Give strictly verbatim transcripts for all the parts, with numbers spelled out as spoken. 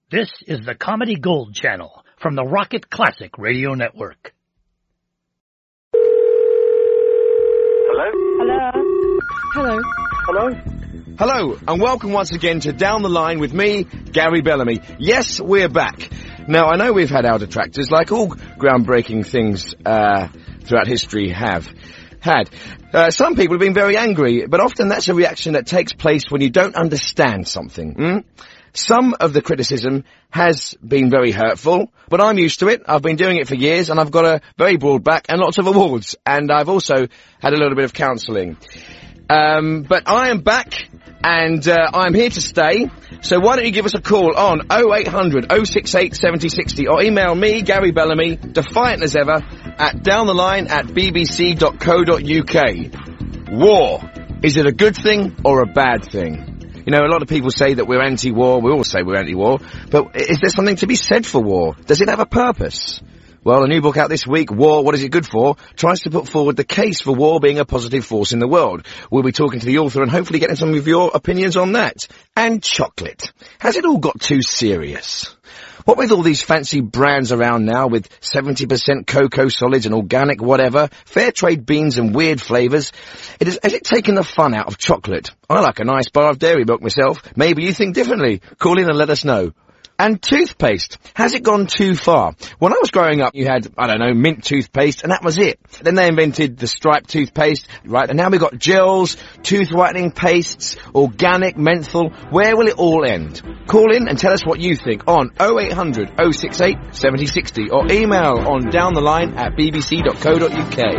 This is the Comedy Gold Channel from the Rocket Classic Radio Network. Hello? Hello? Hello? Hello? Hello, and welcome once again to Down the Line with me, Gary Bellamy. Yes, we're back. Now, I know we've had our detractors, like all groundbreaking things uh, throughout history have had. Uh, some people have been very angry, but often that's a reaction that takes place when you don't understand something. Mm? Some of the criticism has been very hurtful, but I'm used to it. I've been doing it for years, and I've got a very broad back and lots of awards, and I've also had a little bit of counselling. Um, but I am back, and uh, I'm here to stay, so why don't you give us a call on oh eight hundred, oh six eight, seven oh six oh, or email me, Gary Bellamy, defiant as ever, at downtheline at bbc dot co dot uk. War. Is it a good thing or a bad thing? You know, a lot of people say that we're anti-war, we all say we're anti-war, but is there something to be said for war? Does it have a purpose? Well, a new book out this week, War, What Is It Good For?, tries to put forward the case for war being a positive force in the world. We'll be talking to the author and hopefully getting some of your opinions on that. And chocolate. Has it all got too serious? What with all these fancy brands around now with seventy percent cocoa solids and organic whatever, fair trade beans and weird flavours, it is, has it taken the fun out of chocolate? I like a nice bar of dairy milk myself. Maybe you think differently. Call in and let us know. And toothpaste. Has it gone too far? When I was growing up, you had, I don't know, mint toothpaste, and that was it. Then they invented the striped toothpaste, right? And now we've got gels, tooth whitening pastes, organic, menthol. Where will it all end? Call in and tell us what you think on oh eight hundred, oh six eight, seven oh six oh or email on downtheline at bbc dot co dot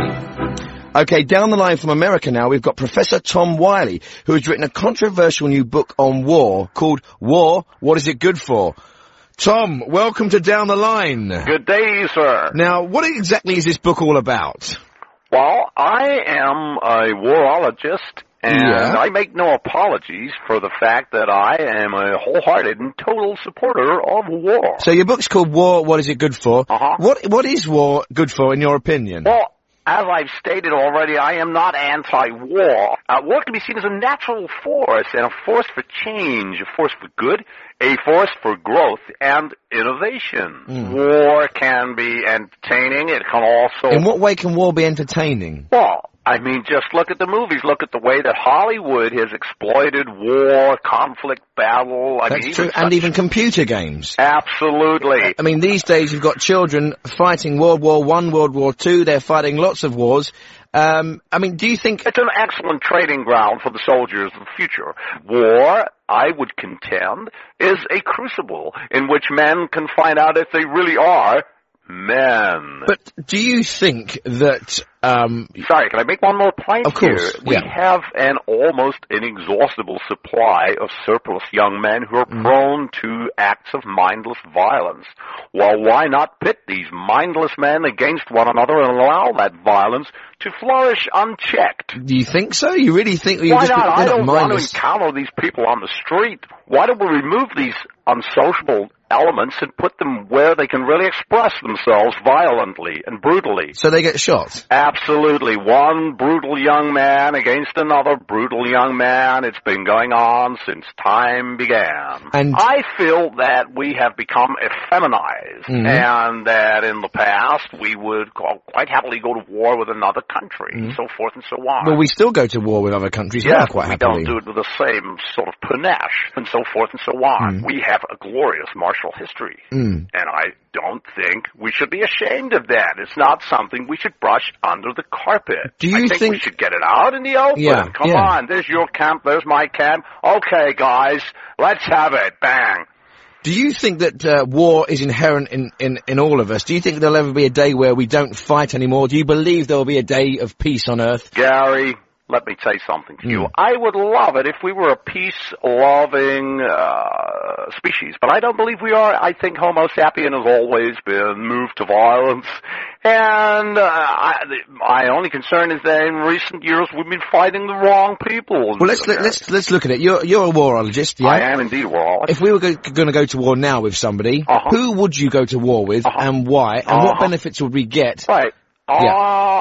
uk. Okay, down the line from America now, we've got Professor Tom Wiley, who has written a controversial new book on war called War, What Is It Good For? Tom, welcome to Down the Line. Good day, sir. Now, what exactly is this book all about? Well, I am a warologist, and Yeah. I make no apologies for the fact that I am a wholehearted and total supporter of war. So your book's called War, What Is It Good For? Uh-huh. What, what is war good for, in your opinion? Well, as I've stated already, I am not anti-war. Uh, war can be seen as a natural force, and a force for change, a force for good, a force for growth and innovation. Mm. War can be entertaining. It can also... In what way can war be entertaining? Well, I mean, just look at the movies. Look at the way that Hollywood has exploited war, conflict, battle. I That's mean, true, even and such- even computer games. Absolutely. I mean, these days you've got children fighting World War One, World War Two, they're fighting lots of wars. Um, I mean, do you think... It's an excellent trading ground for the soldiers of the future. War, I would contend, is a crucible in which men can find out if they really are men. But do you think that... Um, Sorry, can I make one more point Of course, here? We yeah. have an almost inexhaustible supply of surplus young men who are Mm. prone to acts of mindless violence. Well, why not pit these mindless men against one another and allow that violence to flourish unchecked? do you think so? You really think... You Why just, not? I they're don't want to mindless. encounter these people on the street. Why don't we remove these unsociable elements and put them where they can really express themselves violently and brutally? So they get shot? Absolutely. One brutal young man against another brutal young man. It's been going on since time began. And- I feel that we have become effeminized, Mhm. and that in the past we would go- quite happily go to war with another country, and so forth and so on. Well, we still go to war with other countries now Yes, quite we happily. don't do it with the same sort of panache, and so forth and so on. Mm. We have a glorious martial history, Mm. and I don't think we should be ashamed of that. It's not something we should brush under the carpet. Do you I think, think- we should get it out in the open? Yeah, Come yeah. on, there's your camp, there's my camp. Okay, guys, let's have it. Bang. Do you think that uh, war is inherent in, in, in all of us? Do you think there'll ever be a day where we don't fight anymore? Do you believe there will be a day of peace on Earth? Gary, let me say something to you. Mm. I would love it if we were a peace-loving uh, species, but I don't believe we are. I think Homo sapien has always been moved to violence, and uh, I, my only concern is that in recent years we've been fighting the wrong people. Well, let's let, let's let's look at it. You're you're a warologist, yeah? I am indeed a warologist. If we were go- going to go to war now with somebody, Uh-huh. who would you go to war with, Uh-huh. and why, and what Uh-huh. benefits would we get? Right. Yeah. Uh,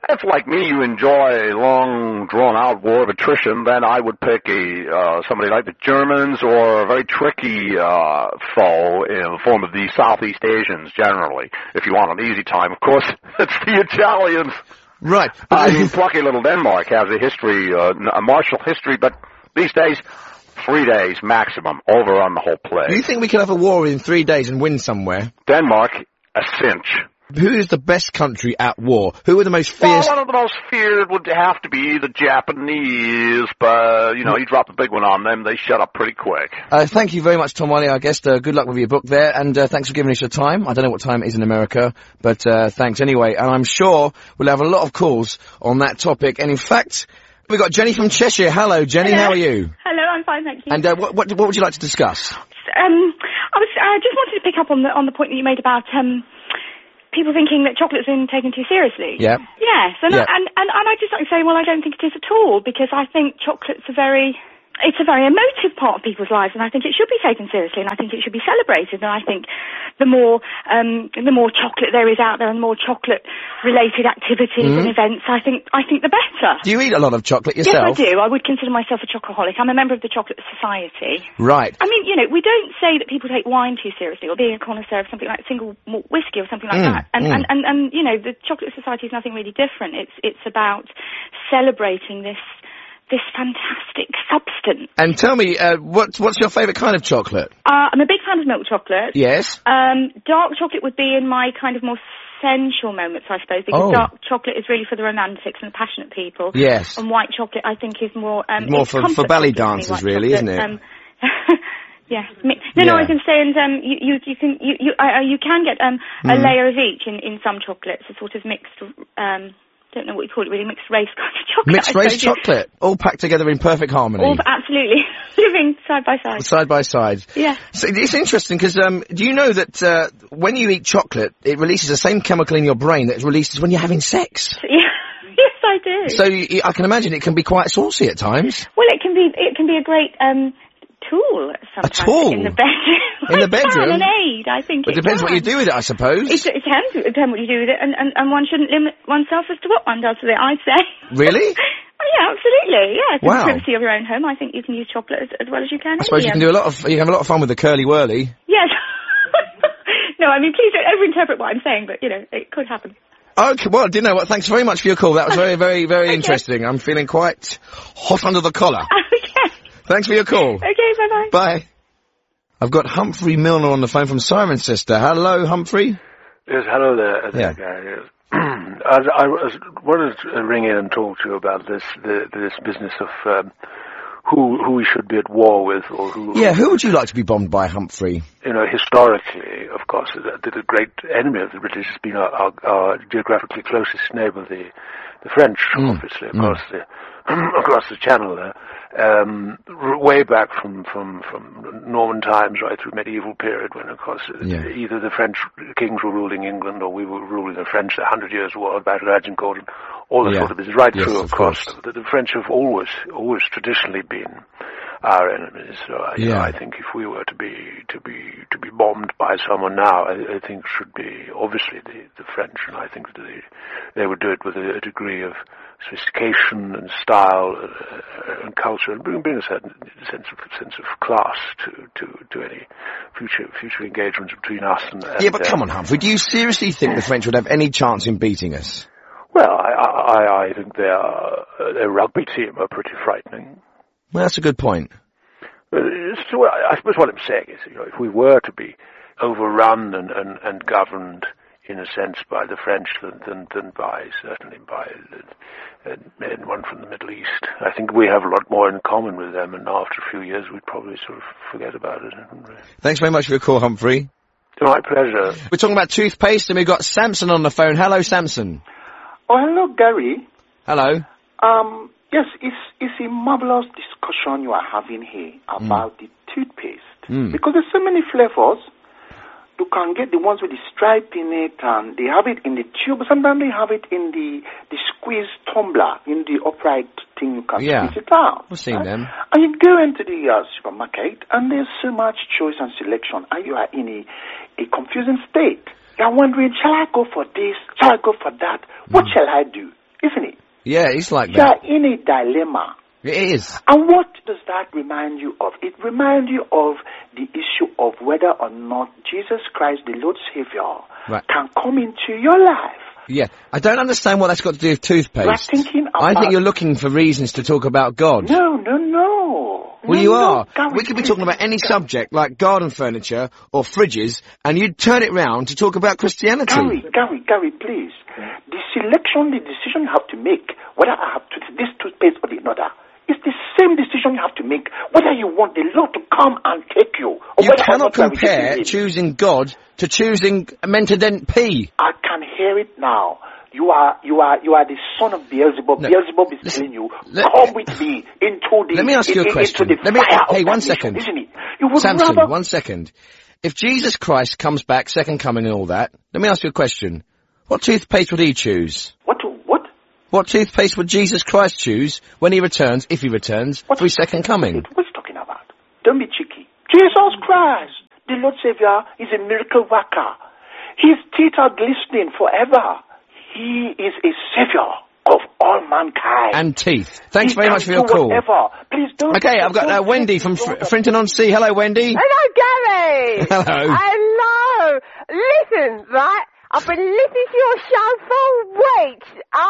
if, like me, you enjoy long, drawn-out war of attrition, then I would pick a uh, somebody like the Germans or a very tricky uh, foe in the form of the Southeast Asians, generally. If you want an easy time, of course, it's the Italians. Right. I mean, plucky little Denmark has a history, uh, a martial history, but these days, three days maximum, over on the whole play. Do you think we could have a war in three days and win somewhere? Denmark, a cinch. Who is the best country at war? Who are the most fierce? Well, one of the most feared would have to be the Japanese, but, you know, you drop a big one on them, they shut up pretty quick. Uh, thank you very much, Tom Wiley, our guest. Uh, good luck with your book there, and uh, thanks for giving us your time. I don't know what time it is in America, but uh, thanks anyway. And I'm sure we'll have a lot of calls on that topic. And in fact, we've got Jenny from Cheshire. Hello, Jenny, Hello. how are you? Hello, I'm fine, thank you. And uh, what, what, what would you like to discuss? Um, I was I just wanted to pick up on the on the point that you made about um. people thinking that chocolate's been taken too seriously. Yeah. Yes, and, Yeah. I, and, and, and I just like to say, well, I don't think it is at all, because I think chocolate's a very, it's a very emotive part of people's lives, and I think it should be taken seriously, and I think it should be celebrated, and I think the more, um, the more chocolate there is out there, and more chocolate-related activities Mm-hmm. and events, I think, I think the better. Do you eat a lot of chocolate Yes, yourself? I do. I would consider myself a chocoholic. I'm a member of the Chocolate Society. Right. I mean, you know, we don't say that people take wine too seriously, or being a connoisseur of something like single malt whiskey or something like Mm, that. And, mm. and, and, and, you know, the Chocolate Society is nothing really different. It's it's about celebrating this this fantastic substance. And tell me, uh, what, what's your favourite kind of chocolate? Uh, I'm a big fan of milk chocolate. Yes. Um, dark chocolate would be in my kind of more sensual moments, I suppose, because Oh. dark chocolate is really for the romantics and the passionate people. Yes. And white chocolate, I think, is more... Um, More it's for- for comfort belly chocolate to me, dancers, white really, chocolate. isn't it? Um, yeah. Mi- No, no, Yeah. I can say, and um, you, you, you can, you, you, uh, you can get um, a Mm. layer of each in, in some chocolates, a sort of mixed, um, don't know what you call it, really, mixed race kind of chocolate. Mixed I race suppose, yeah. chocolate, all packed together in perfect harmony. All, absolutely, living side by side. Side by side. Yeah. So it's interesting because um, do you know that uh, when you eat chocolate, it releases the same chemical in your brain that it releases when you're having sex? Yeah. Yes, I do. So you, I can imagine it can be quite saucy at times. Well, it can be it can be a great um, tool sometimes tool? in the bedroom. In the It can, bedroom? an aid, I think. But it depends what you do with it, I suppose. It, it depends. It depends what you do with it, and, and, and one shouldn't limit oneself as to what one does with it, I'd say. Really? Oh, yeah, absolutely. Yeah, for Wow. the privacy of your own home, I think you can use chocolate as, as well as you can. I suppose you can do a lot of you can have a lot of fun with the curly whirly. Yes. No, I mean, please don't overinterpret what I'm saying, but you know, it could happen. Okay, well, do you know what? Thanks very much for your call. That was very, very, very Okay. interesting. I'm feeling quite hot under the collar. Okay. Thanks for your call. Okay. Bye bye. Bye. I've got Humphrey Milner on the phone from Cirencester. Hello, Humphrey. Yes, hello there, there Yeah. guy. Yes. I, I was, wanted to ring in and talk to you about this the, this business of um, who who we should be at war with, or who. Yeah, who would you like to be bombed by, Humphrey? You know, historically, of course, the, the great enemy of the British has been our, our, our geographically closest neighbour, the the French, Mm. obviously, Mm. across the across the Channel there. Um, r- way back from, from, from Norman times right through medieval period, when of course Yeah. either the French kings were ruling England or we were ruling the French, the Hundred Years' War, Battle of Agincourt, and all that Yeah. sort of business. Right Yes, through, of of course, course. the, the French have always, always traditionally been our enemies. So I, you know, Yeah. I think if we were to be to be to be bombed by someone now, I, I think should be obviously the, the French, and I think that they they would do it with a, a degree of sophistication and style uh, and culture, and bring, bring a certain sense of sense of class to, to, to any future future engagements between us and. and Yeah, but uh, come on, Humphrey. Do you seriously think the French would have any chance in beating us? Well, I I, I think their uh, their rugby team are pretty frightening. Well, that's a good point. But it's, well, I suppose what I'm saying is, you know, if we were to be overrun and, and, and governed in a sense by the French than than, than by certainly by uh, anyone from the Middle East, I think we have a lot more in common with them. And after a few years, we'd probably sort of forget about it. Thanks very much for your call, Humphrey. My pleasure. We're talking about toothpaste, and we've got Samson on the phone. Hello, Samson. Oh, hello, Gary. Hello. Um, yes, it's, it's a marvelous discussion you are having here about the toothpaste. Mm. Because there's so many flavors. You can get the ones with the stripe in it, and they have it in the tube. Sometimes they have it in the, the squeeze tumbler, in the upright thing you can Yeah. squeeze it out. I've seen them. And you go into the uh, supermarket, and there's so much choice and selection, and you are in a, a confusing state. You're wondering, shall I go for this? Shall I go for that? What Mm. shall I do? isn't it? Yeah, it's like You that. are in a dilemma. It is. And what does that remind you of? It reminds you of the issue of whether or not Jesus Christ, the Lord Savior, Right. can come into your life. Yeah. I don't understand what that's got to do with toothpaste. You are thinking I about- think you're looking for reasons to talk about God. No, no, no. Well, no, you no. are. Gary, We could be please, talking about any Gary, subject, like garden furniture or fridges, and you'd turn it round to talk about Christianity. Gary, Gary, Gary, please. The selection, the decision you have to make, whether I have to, this toothpaste or the another, it's the same decision you have to make, whether you want the Lord to come and take you. Or You whether or cannot not you are compare rejecting Him. choosing God to choosing Mentadent P. I can hear it now. You are, you are, you are the son of Beelzebub. No, Beelzebub is listen, telling you, let- come with me into the. Let me ask you a in- question. Into the Let me- fire of hey, one damnation, second. Isn't it? You would Samson, rather. one second. If Jesus Christ comes back, second coming and all that, let me ask you a question. What toothpaste would he choose? What? What? What toothpaste would Jesus Christ choose when he returns, if he returns, What? for his second coming? What are you talking about? Don't be cheeky. Jesus Christ, the Lord Savior, is a miracle worker. His teeth are glistening forever. He is a savior of all mankind. And teeth. Thanks He very can much for your do call. whatever. Please don't. Okay, I've got uh, don't Wendy take from the Fr- order. Frinton-on-Sea. Hello, Wendy. Hello, Gary! Hello. Hello! Listen, right? I've been listening to your show for weeks.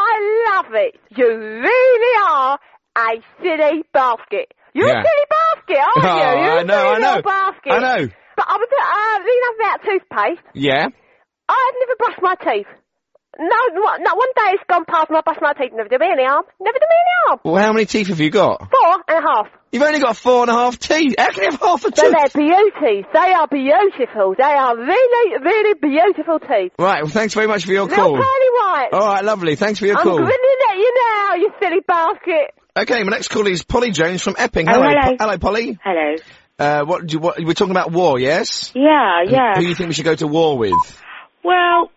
I love it. You really are a silly basket. You're Yeah. a silly basket, aren't Oh, you? You're I know, a silly I know. little basket. I know. But I was uh, reading up about toothpaste. Yeah? I've never brushed my teeth. No, not, not one day it's gone past and I brushed my teeth. Never do me any harm. Never do me any harm. Well, how many teeth have you got? Four and a half. You've only got four and a half teeth. How can you have half a So tooth? they're beauties. They are beautiful. They are really, really beautiful teeth. Right, well, thanks very much for your Little call. pearly whites. All right, lovely. Thanks for your I'm call. grinning at you now, you silly basket. Okay, my next call is Polly Jones from Epping. Oh, Hello, hello. Po- hello, Polly. Hello. Uh, what do you, what, we're talking about war, yes? Yeah, yeah. Who do you think we should go to war with? Well,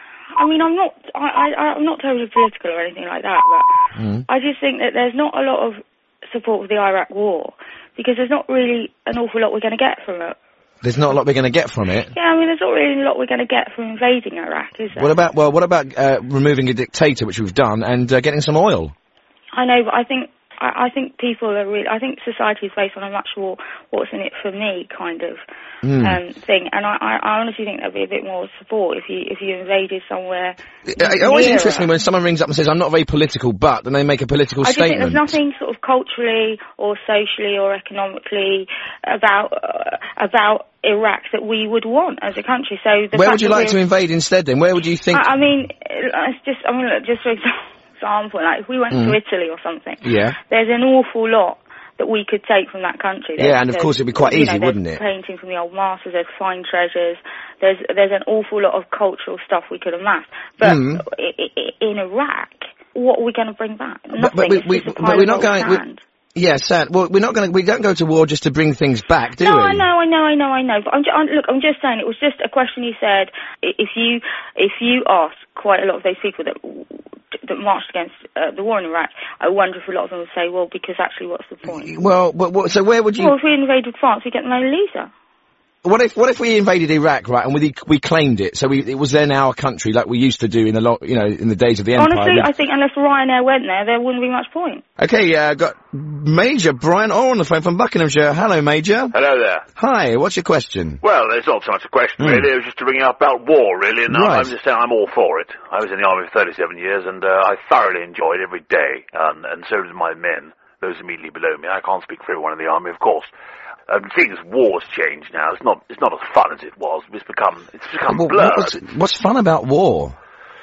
I mean, I'm not, I, I, I'm not totally political or anything like that, but Mm. I just think that there's not a lot of support for the Iraq War because there's not really an awful lot we're going to get from it. There's not a lot we're going to get from it. Yeah, I mean, there's not really a lot we're going to get from invading Iraq, is there? What about, well, what about uh, removing a dictator, which we've done, and uh, getting some oil? I know, but I think I, I think people are really. I think society is based on a much more "what's in it for me" kind of Mm. um, thing, and I, I, I honestly think there'd be a bit more support if you if you invaded somewhere. It, it always nearer. interests me when someone rings up and says, I'm not very political, but, and they make a political I just think statement. there's nothing sort of culturally or socially or economically about uh, about Iraq that we would want as a country. So the Where fact would you that like to we're- invade instead then? Where would you think... I, I mean, it's just I mean, look, just for example, like if we went Mm. to Italy or something, Yeah. there's an awful lot that we could take from that country. There's, Yeah, and of course it'd be quite you easy, know, wouldn't there's it? Painting from the old masters, there's fine treasures, there's there's an awful lot of cultural stuff we could amass. But Mm. i- i- in Iraq, what are we going to bring back? Nothing. but we- It's we- just a but pile we're of not old going- we- sand. Yeah, sad. Well, we're not going to, we don't go to war just to bring things back, do No, we? I know, I know, I know, I know. But I'm, ju- I'm, look, I'm just saying, it was just a question you said. i- If you, if you asked quite a lot of those people that that marched against uh, the war in Iraq, I wonder if a lot of them would say, well, because actually, what's the point? Well, but, what, so where would you... Well, if we invaded France, we get the Mona Lisa. What if what if we invaded Iraq, right, and we we claimed it, so we, it was then our country, like we used to do in the lo- you know in the days of the Empire. Honestly, We'd- I think unless Ryanair went there, there wouldn't be much point. Okay, uh, got Major Brian Orr on the phone from Buckinghamshire. Hello, Major. Hello there. Hi. What's your question? Well, it's not so much a question, Mm. really. It was just to bring up about war, really. And Right. I'm just saying I'm all for it. I was in the army for thirty-seven years, and uh, I thoroughly enjoyed every day. And, and so did my men, those immediately below me. I can't speak for everyone in the army, of course. Um, things, war's changed now. It's not, it's not as fun as it was. It's become, it's become Well, blurred. what's, what's fun about war?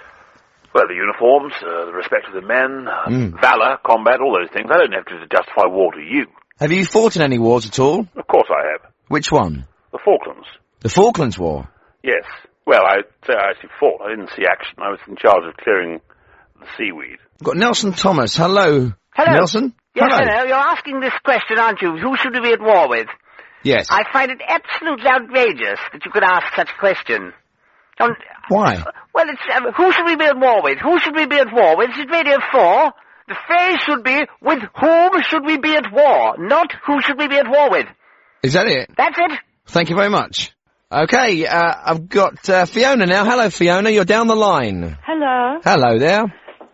Well, the uniforms, uh, the respect of the men, uh, Mm. valour, combat, all those things. I don't have to justify war to you. Have you fought in any wars at all? Of course I have. Which one? The Falklands. The Falklands War. Yes. Well, I'd say I actually fought. I didn't see action. I was in charge of clearing the seaweed. We've got Nelson Thomas. Hello. Hello. Nelson? Yes, hello. You're asking this question, aren't you? Who should we be at war with? Yes. I find it absolutely outrageous that you could ask such a question. Don't, Why? well, it's, uh, who should we be at war with? Who should we be at war with? This is Radio four. The phrase should be, with whom should we be at war? Not who should we be at war with. Is that it? That's it. Thank you very much. Okay, uh, I've got uh, Fiona now. Hello, Fiona. You're down the line. Hello. Hello there.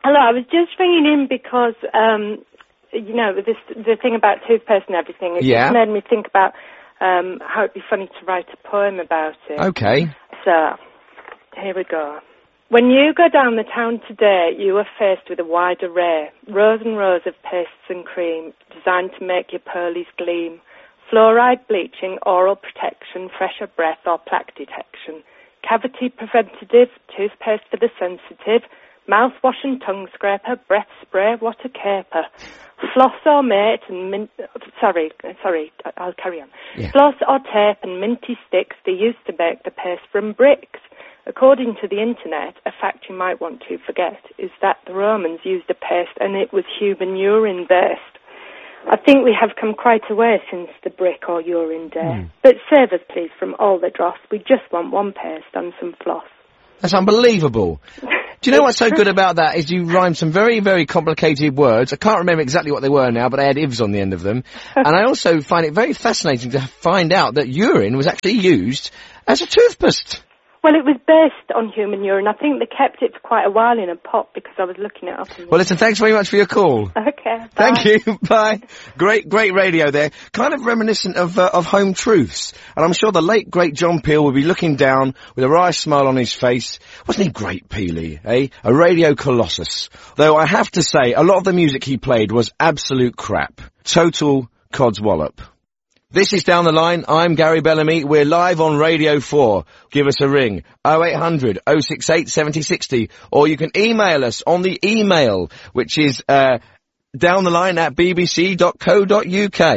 Hello, I was just ringing in because, um, you know, this the thing about toothpaste and everything, it Yeah. just made me think about um, how it'd be funny to write a poem about it. Okay. So, here we go. When you go down the town today, you are faced with a wide array, rows and rows of pastes and cream, designed to make your pearlies gleam. Fluoride bleaching, oral protection, fresher breath or plaque detection, cavity preventative, toothpaste for the sensitive, mouthwash and tongue scraper, breath spray, what a caper. Floss or mate and mint... Sorry, sorry, I'll carry on. Yeah. Floss or tape and minty sticks they used to make the paste from bricks. According to the internet, a fact you might want to forget is that the Romans used a paste and it was human urine based. I think we have come quite a way since the brick or urine day. Mm. But save us, please, from all the dross. We just want one paste and some floss. That's unbelievable. Do you know what's so good about that is you rhyme some very, very complicated words. I can't remember exactly what they were now, but I had ivs on the end of them. And I also find it very fascinating to find out that urine was actually used as a toothpaste. Well, it was based on human urine. I think they kept it for quite a while in a pot because I was looking it up. Well, listen, thanks very much for your call. Okay, bye. Thank you. Bye. Great, great radio there. Kind of reminiscent of uh, of Home Truths. And I'm sure the late, great John Peel will be looking down with a wry smile on his face. Wasn't he great, Peely, eh? A radio colossus. Though I have to say, a lot of the music he played was absolute crap. Total codswallop. This is Down the Line. I'm Gary Bellamy. We're live on Radio four. Give us a ring. oh eight hundred oh six eight seven oh six oh. Or you can email us on the email, which is, uh, downtheline at bbc dot co dot uk. How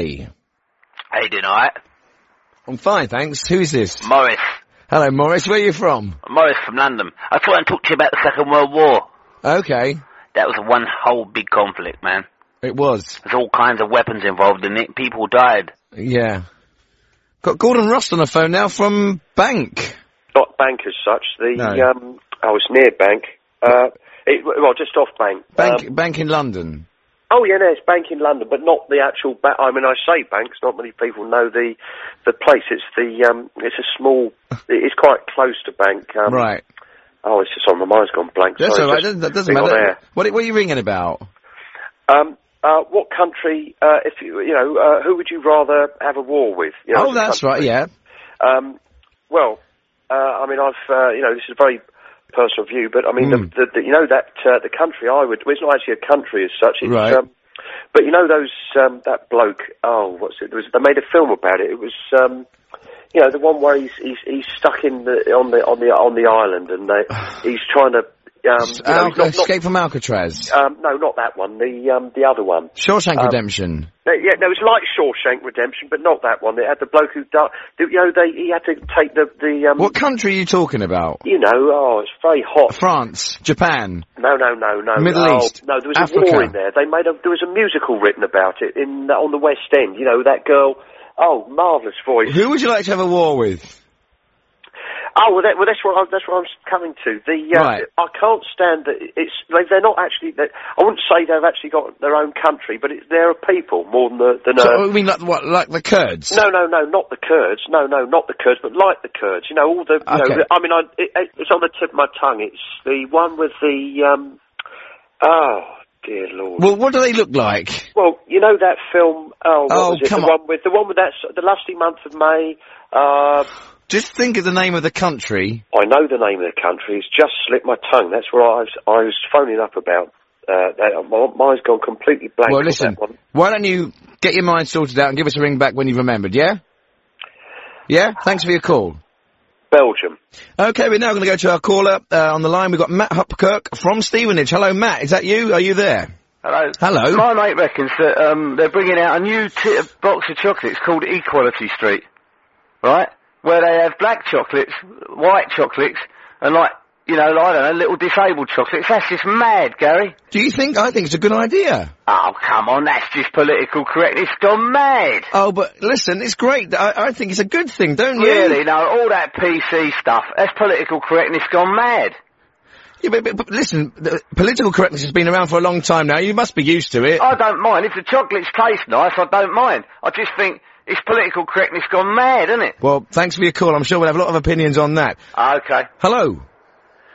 you doing, alright? I'm fine, thanks. Who is this? Morris. Hello, Morris. Where are you from? Morris from London. I thought I'd talk to you about the Second World War. Okay. That was one whole big conflict, man. It was. There's all kinds of weapons involved in it. People died. Yeah. Got Gordon Rust on the phone now from Bank. Not Bank as such. The No. um, I was near Bank. Uh, it, well, just off Bank. Bank, Um, Bank in London. oh yeah, no, it's Bank in London, but not the actual. Ba- I mean, I say Banks. Not many people know the the place. It's the um, it's a small. It's quite close to Bank. Um, Right. Oh, it's just on my mind's gone blank. That's Sorry, all right. just That doesn't being on matter. air. What, what are you ringing about? Um, uh, what country, uh, if you, you know, uh, who would you rather have a war with? You know, Oh, that's right, yeah. Um, well, uh, I mean, I've, uh, you know, this is a very personal view, but I mean, Mm. the, the, the, you know, that uh, the country I would, well, it's not actually a country as such. It's, Right. um, but you know, those um, that bloke. Oh, what's it? There was, they made a film about it. It was, um, you know, the one where he's he's, he's stuck in the on the on the on the island, and they, he's trying to. Um, you know, Al- he's not, Escape from Alcatraz. not, um, no, not that one. The um, the other one. Shawshank um, Redemption. No, yeah, no, it was like Shawshank Redemption, but not that one. It had the bloke who died. You know, they he had to take the the. Um, What country are you talking about? You know, oh, it's very hot. France, Japan, No, no, no, no. Middle oh, East, No, there was Africa. a war in there. They made a there was a musical written about it in on the West End. You know, that girl. Oh, marvellous voice. Who would you like to have a war with? Oh, well, that, well that's what I, that's what I'm coming to. The uh, Right. I can't stand that. It's they, they're not actually. They, I wouldn't say they've actually got their own country, but it's they're a people more than the. Than, So, uh, I mean, like what? Like the Kurds? No, no, no, not the Kurds. No, no, not the Kurds, but like the Kurds. You know, all the. You Okay. know, I mean, I, it, it's on the tip of my tongue. It's the one with the. Um, oh dear Lord. Well, what do they look like? Well, you know that film. Oh, what Oh, was it? come the on. one with the one with that s- the lusty month of May. Uh, Just think of the name of the country. I know the name of the country. It's just slipped my tongue. That's what I was. I was phoning up about. Uh, that, my mind's gone completely blank. Well, on listen. that one. Why don't you get your mind sorted out and give us a ring back when you've remembered? Yeah. Yeah. Thanks for your call. Belgium. Okay, we're now going to go to our caller uh, on the line. We've got Matt Hopkirk from Stevenage. Hello, Matt. Is that you? Are you there? Hello. Hello. My mate reckons that um, they're bringing out a new t- box of chocolates called Equality Street, right? Where they have black chocolates, white chocolates, and like, you know, I don't know, little disabled chocolates. That's just mad, Gary. Do you think? I think it's a good idea. Oh, come on, that's just political correctness gone mad. Oh, but listen, it's great. I, I think it's a good thing, don't you? Really? No, all that P C stuff, that's political correctness gone mad. Yeah, but, but, but listen, the political correctness has been around for a long time now. You must be used to it. I don't mind. If the chocolates taste nice, I don't mind. I just think it's political correctness gone mad, isn't it? Well, thanks for your call. I'm sure we'll have a lot of opinions on that. Okay. Hello.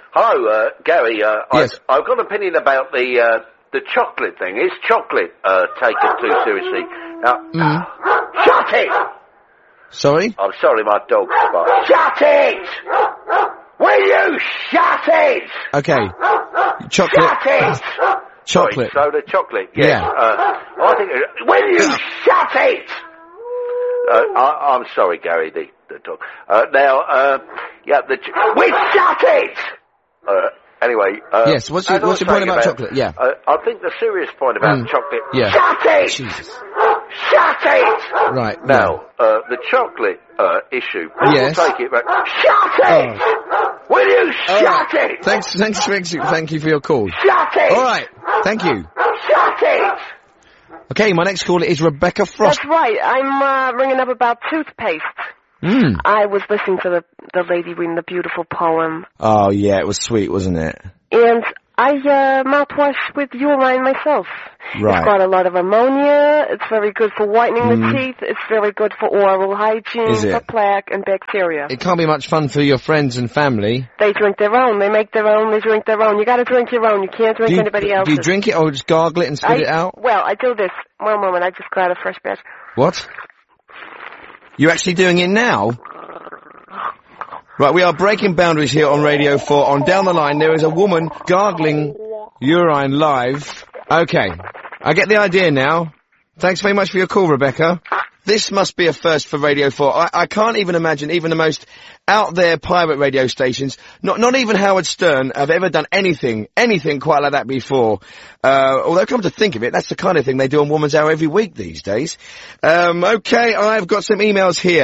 Hello, uh, Gary. Uh, Yes. I, I've got an opinion about the uh, the chocolate thing. Is chocolate uh, taken too seriously? Now, Mm. shut it! Sorry? I'm sorry, my dog's barking. Shut it! Will you shut it? Okay. Chocolate. Shut it! Chocolate. Sorry, soda chocolate. Yes. Yeah. Uh, I think. Will you shut it? Uh, I, I'm sorry, Gary. The the dog. Uh, now, uh, yeah, the. Ch- we shut it. Uh, anyway. Uh, Yes, what's your- as I what's was your point saying about chocolate? Yeah. Uh, I think the serious point about Mm. chocolate. Yeah. Shut it. Jesus. Shut it. Right. Now, uh, the chocolate uh, issue. People Yes. take it, but shut it. Will you All shut right. it? Thanks, thanks, thanks, thank you for your call. Shut it. All right. Thank you. Shut it. Okay, my next caller is Rebecca Frost. That's right. I'm uh, ringing up about toothpaste. Mm. I was listening to the the lady reading the beautiful poem, Oh, yeah, it was sweet, wasn't it? and I uh, mouthwash with urine myself. Right. It's got a lot of ammonia. It's very good for whitening Mm. the teeth. It's very good for oral hygiene, Is it? for plaque and bacteria. It can't be much fun for your friends and family. They drink their own. They make their own. They drink their own. You got to drink your own. You can't drink do you, anybody do else's. you drink it or just gargle it and spit I, it out? Well, I do this. One moment. I just got a fresh batch. What? You're actually doing it now? Right, we are breaking boundaries here on Radio four. On Down the Line, there is a woman gargling urine live. Okay, I get the idea now. Thanks very much for your call, Rebecca. This must be a first for Radio four. I, I can't even imagine even the most out there pirate radio stations, not not even Howard Stern, have ever done anything, anything quite like that before. Uh, although come to think of it, that's the kind of thing they do on Woman's Hour every week these days. Um, okay, I've got some emails here.